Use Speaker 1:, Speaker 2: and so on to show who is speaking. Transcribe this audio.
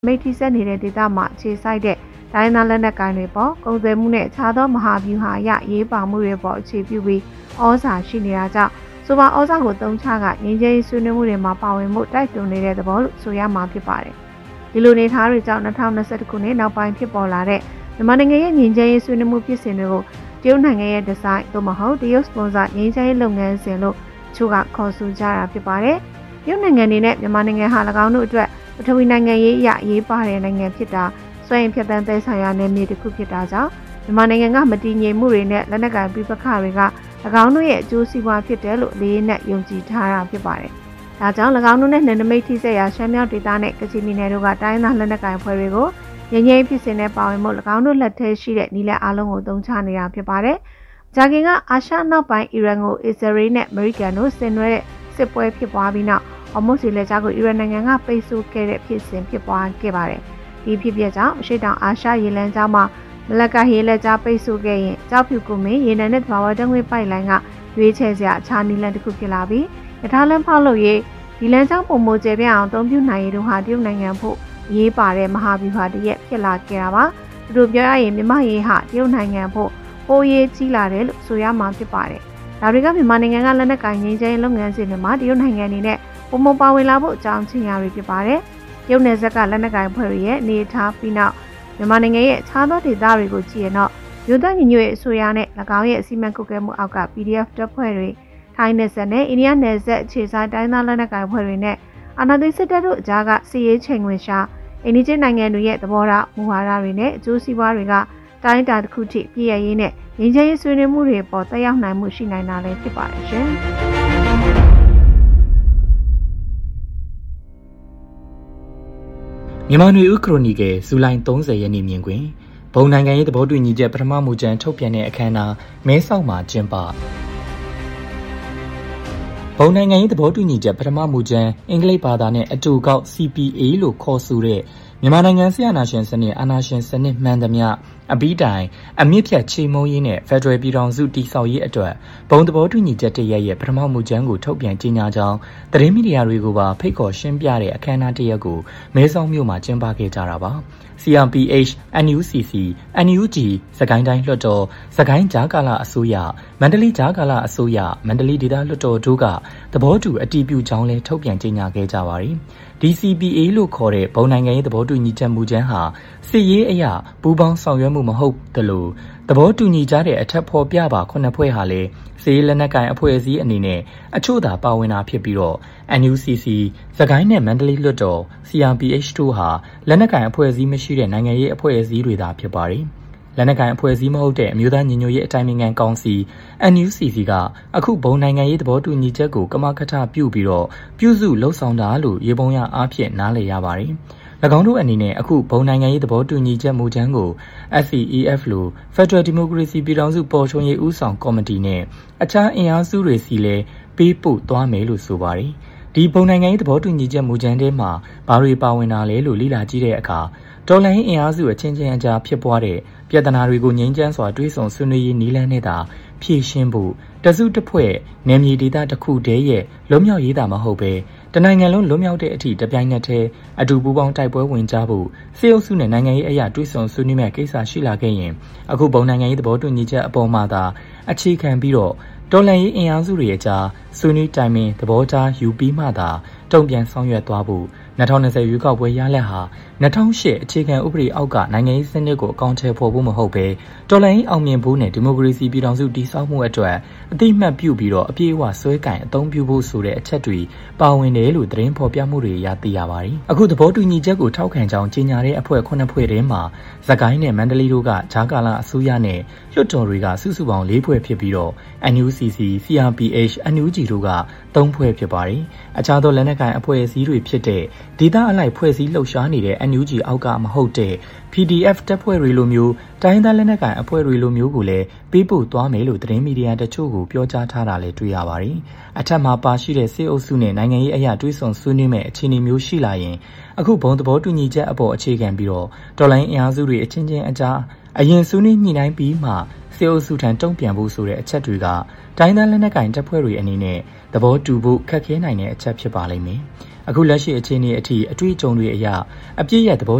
Speaker 1: မိတီဆက်နေတဲ့ဒေသမှာခြေစိုက်တဲ့တိုင်းသားလက်နက်ကိုင်တွေပေါ်ကုန်သွယ်မှုနဲ့ခြားသောမဟာဗျူဟာအရရေးပါမှုတွေပေါ်အခြေပြုပြီးဩဇာရှိနေတာကြောင့်ဆိုပါဩဇာကိုသုံးချကငြိမ်းချမ်းရေးဆွေးနွေးမှုတွေမှာပါဝင်မှုတိုက်တွန်းနေတဲ့သဘောလို့ဆိုရမှာဖြစ်ပါတယ်။ဒီလိုနေထားတွေကြောင့်2021ခုနှစ်နောက်ပိုင်းဖြစ်ပေါ်လာတဲ့မြန်မာနိုင်ငံရဲ့ငြိမ်းချမ်းရေးဆွေးနွေးမှုဖြစ်စဉ်တွေကိုတရုတ်နိုင်ငံရဲ့ဒီဇိုင်းသို့မဟုတ်တရုတ်စပွန်ဆာငြိမ်းချမ်းရေးလုပ်ငန်းစဉ်လို့ချို့ကခေါ်ဆိုကြတာဖြစ်ပါတယ်။တရုတ်နိုင်ငံနေနဲ့မြန်မာနိုင်ငံဟာ၎င်းတို့အတွက်ပထဝီနိုင်ငံရေးအရေးပါတဲ့နိုင်ငံဖြစ်တာစွမ်းအင်ဖြတ်သန်းသဲဆိုင်ရာနယ်မြေတစ်ခုဖြစ်တာကြောင့်မြန်မာနိုင်ငံကမတည်ငြိမ်မှုတွေနဲ့လက်နက်ကိုင်ပြပခတွေက၎င်းတို့ရဲ့အကျိုးစီးပွားဖြစ်တယ်လို့လေးနဲ့ယုံကြည်ထားတာဖြစ်ပါတယ်။ဒါကြောင့်၎င်းတို့နဲ့နယ်နိမိတ်ထိစက်ရာရှမ်းမြောက်ဒေသနဲ့ကချင်ပြည်နယ်တို့ကတိုင်းသားလက်နက်ကိုင်ဖွဲ့တွေကိုငြိမ်းချမ်းဖြစ်စဉ်နဲ့ပါဝင်မှု၎င်းတို့လက်ထဲရှိတဲ့နီလန်းအလုံးကိုသုံးချနေတာဖြစ်ပါတယ်။ဂျာကင်ကအာရှနောက်ပိုင်းအီရန်ကိုအစ္စရေးနဲ့အမေရိကန်တို့ဆင်နွှဲတဲ့စစ်ပွဲဖြစ်ပွားပြီးနောက်အမောစီလက်ကြားကိုအီရန်နိုင်ငံကပိတ်ဆို့ခဲ့တဲ့ဖြစ်စဉ်ဖြစ်ပွားခဲ့ပါတယ်။ဒီဖြစ်ပျက်ကြောင့်အရှေ့တောင်အာရှရေလမ်းကြောင်းမှာမလက္ကာရေလက်ကြားပိတ်ဆို့ခဲ့ရင်ကြောက်ဖြူကုမင်းရေနံနဲ့သဘာဝဓာတ်ငွေ့ပိုက်လိုင်းကရွေးချယ်စရာအခြားနီလန်းတစ်ခုဖြစ်လာပြီးရထားလမ်းဖောက်လို့ရေးဒီလမ်းကြောင်းပုံမိုကျပြအောင်အသုံးပြုနိုင်ရည်တို့ဟာတရုတ်နိုင်ငံဖို့ရေးပါတဲ့မဟာဗျူဟာတရက်ဖြစ်လာခဲ့တာပါ။သူတို့ပြောရရင်မြန်မာရေးဟာတရုတ်နိုင်ငံဖို့ပိုရေးကြီးလာတယ်လို့ဆိုရမှာဖြစ်ပါတယ်။ဒါတွေကမြန်မာနိုင်ငံကလက်နက်ကိုင်ငြိမ်းချမ်းရေးလုပ်ငန်းစဉ်တွေမှာတရုတ်နိုင်ငံအနေနဲ့ပုံမပါဝင်လာဖို့အကြောင်းချင်ရာတွေဖြစ်ပါတယ်။တရုတ်နယ်စပ်ကလက်နက်ကိုင်ဖွဲ့တွေရဲ့အနေထားပြီးနောက်မြန်မာနိုင်ငံရဲ့အခြားသောဒေသတွေကိုကြည့်ရင်တော့မြို့သားညီညွတ်ရေးအစိုးရနဲ့၎င်းရဲ့အစီအမံကုတ်ကဲမှုအောက်က PDF တပ်ဖွဲ့တွေထိုင်းနယ်စပ်နဲ့အိန္ဒိယနယ်စပ်အခြေစိုက်တိုင်းသားလက်နက်ကိုင်ဖွဲ့တွေနဲ့အာဏာသိမ်းစစ်တပ်တို့အကြားကစီးရေးချိန်ဝင်ရှာအိန္ဒိယနိုင်ငံတွေရဲ့သဘောထားမူဝါဒတွေနဲ့အကျိုးစီးပွားတွေကတိုင်းတာတစ်ခုထိပြည့်ရရေးနဲ့ငြိမ်းချမ်းရေးဆွေးနွေးမှုတွေပေါ်သက်ရောက်နိုင်မှုရှိနိုင်တာလည်းဖြစ်ပါတယ်ရှင်။
Speaker 2: မြန်မာနွေဦးခရိုနီကယ်ဇူလိုင်30ရက်နေ့မြင်ကွင်းဘုံနိုင်ငံရေးသဘောတူညီချက်ပထမမူကြမ်းထုတ်ပြန်တဲ့အခမ်းအနားမဲဆောက်မှာကျင်းပဘုံနိုင်ငံရေးသဘောတူညီချက်ပထမမူကြမ်းအင်္ဂလိပ်ဘာသာနဲ့အတူကောက် CPA လို့ခေါ်ဆိုတဲ့မြန်မာနိုင်ငံဆရာနာရှင်စနစ်အာဏာရှင်စနစ်မှန်သမျှအပြီးတိုင်အမြင့်ဖြတ်ချေမှုန်းရေးနဲ့ဖက်ဒရယ်ပြည်ထောင်စုတည်ဆောက်ရေးအတွက်ဘုံသဘောတူညီချက်တရက်ရဲ့ပထမမူကြမ်းကိုထုတ်ပြန်ကြေညာကြောင်းသတင်းမီဒီယာတွေကိုပါဖိတ်ခေါ်ရှင်းပြတဲ့အခမ်းအနားတစ်ရက်ကိုမဲဆောက်မြို့မှာကျင်းပခဲ့ကြတာပါCRPH, NUCC, NUG, စကိုင်းတိုင်းလွှတ်တော်စကိုင်းကြားကာလအစိုးရမန္တလေးကြားကာလအစိုးရမန္တလေးဒေသလွှတ်တော်တို့ကသဘောတူအတည်ပြုကြောင်းလဲထုတ်ပြန်ကြေညာခဲ့ကြပါတယ်DCPA လို့ခေါ်တဲ့ဘုံနိုင်ငံရေးသဘောတူညီချက်မူကြမ်းဟာစစ်ရေးအရာပူးပေါင်းဆောင်ရွက်မှုမဟုတ်သလိုသဘောတူညီကြတဲ့အထက်ဖော်ပြပါ9ဖွဲ့ဟာလည်းစစ်ရေးလက်နက်ကိုင်အဖွဲ့အစည်းအနေနဲ့အချို့သာပါဝင်တာဖြစ်ပြီးတော့ NUCC စကိုင်းနဲ့မန္တလေးလွှတ်တော် CRPH တို့ဟာလက်နက်ကိုင်အဖွဲ့အစည်းမရှိတဲ့နိုင်ငံရေးအဖွဲ့အစည်းတွေသာဖြစ်ပါတယ်လက်နက်ကိုင်အဖွဲ့အစည်းမဟုတ်တဲ့အမျိုးသားညီညွတ်ရေးအတိုင်းအမြံကောင်စီ NUCC ကအခုဘုံနိုင်ငံရေးသဘောတူညီချက်ကိုကမကထပြုပြီးတော့ပြုစုလှုပ်ဆောင်တာလို့ရေပုံရအားဖြင့်နားလည်ရပါတယ်၎င်းတို့အနေနဲ့အခုဘုံနိုင်ငံရေးသဘောတူညီချက်မူကြမ်းကို FEEF လို့ Federal Democracy ပြည်ထောင်စုပေါ်ထွန်းရေးဦးဆောင်ကော်မတီနဲ့အခြားအင်အားစုတွေစီလဲပေးပို့သွားမယ်လို့ဆိုပါတယ်ဒီဘုံနိုင်ငံရေးသဘောတူညီချက်မူကြမ်းထဲမှာဘာတွေပါဝင်တာလဲလို့လေ့လာကြည့်တဲ့အခါတော်လှန်ရေးအင်အားစုအချင်းချင်းအကြားဖြစ်ပွားတဲ့ပြဿနာတွေကိုငြိမ်းချမ်းစွာတွေးဆဆွေးနွေးရေးနည်းလမ်းနဲ့သာဖြေရှင်းဖို့တစုတစ်ဖွဲ့နယ်မြေဒေသတစ်ခုတည်းရဲ့လွတ်မြောက်ရေးသာမဟုတ်ပဲတနိုင်ငံလုံးလွတ်မြောက်တဲ့အထိတပြိုင်နက်တည်းအတူပူးပေါင်းတိုက်ပွဲဝင်ကြဖို့စစ်အုပ်စုနဲ့နိုင်ငံရေးအရာတွေးဆဆွေးနွေးမဲ့ကိစ္စရှိလာခဲ့ရင်အခုဘုံနိုင်ငံရေးသဘောတူညီချက်အပေါ်မှာသာအခြေခံပြီးတော့တော်လှန်ရေးအင်အားစုတွေအကြားဆွေးနွေးတိုင်ပင်သဘောထားယူပြီးမှသာတုံ့ပြန်ဆောင်ရွက်သွားဖို့2020ရွေးကောက်ပွဲရလဒ်ဟာ2008အခြေခံဥပဒေအောက်ကနိုင်ငံရေးစနစ်ကိုအကောင့်ထဲပေါ်ဖို့မဟုတ်ပဲတော်လှန်ရေးအောင်မြင်ဖို့နဲ့ဒီမိုကရေစီပြည်ထောင်စုတည်ဆောက်မှုအတွက်အသိမှတ်ပြုပြီးတော့အပြည့်အဝဆွဲကင်အသုံးပြုဖို့ဆိုတဲ့အချက်တွေပါဝင်တယ်လို့သတင်းဖော်ပြမှုတွေရသိရပါတယ်။အခုသဘောတူညီချက်ကိုထောက်ခံကြောင်းကြေညာတဲ့အဖွဲ့9ဖွဲ့ထဲမှာစကိုင်းနဲ့မန္တလေးတို့ကဂျာကာလာအစိုးရနဲ့လွှတ်တော်တွေကစုစုပေါင်း4ဖွဲ့ဖြစ်ပြီးတော့ NUCC, CRPH, NUG တို့က3ဖွဲ့ဖြစ်ပါတယ်။အခြားသောလက်နက်ကိုင်အဖွဲ့အစည်းတွေဖြစ်တဲ့ဒေသအလိုက်ဖွဲ့စည်းလှုပ်ရှားနေတဲ့ NUG အောက်ကမဟုတ်တဲ့ PDF တပ်ဖွဲ့တွေလိုမျိုးတိုင်းသားလက်နက်ကိုင်အဖွဲ့တွေလိုမျိုးကိုလည်းပေးပို့သွားမယ်လို့သတင်းမီဒီယာတချို့ကိုပြောကြားထားတာလည်းတွေ့ရပါတယ်။အထက်မှာပါရှိတဲ့စစ်အုပ်စုနဲ့နိုင်ငံရေးအရာတွေးဆဆွေးနွေးမဲ့အခြေအနေမျိုးရှိလာရင်အခုဘုံသဘောတူညီချက်အပေါ်အခြေခံပြီးတော့တော်လိုင်းအင်အားစုတွေအချင်းချင်းအကြားအရင်ဆွေးနွေးညှိနှိုင်းပြီးမှစစ်အုပ်စုထံတုံ့ပြန်ဖို့ဆိုတဲ့အချက်တွေကတိုင်းသားလက်နက်ကိုင်တပ်ဖွဲ့တွေအနေနဲ့သဘောတူဖို့ခက်ခဲနိုင်တဲ့အချက်ဖြစ်ပါလိမ့်မယ်။အခုလက်ရှိအခြေအနေအထိအတွေ့အကြုံတွေအရအပြည့်ရဲ့သဘော